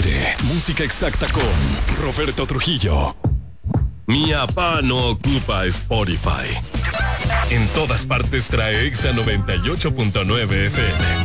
aire. Música exacta con Roberto Trujillo. Mi papá no ocupa Spotify. En todas partes trae Exa 98.9 FM.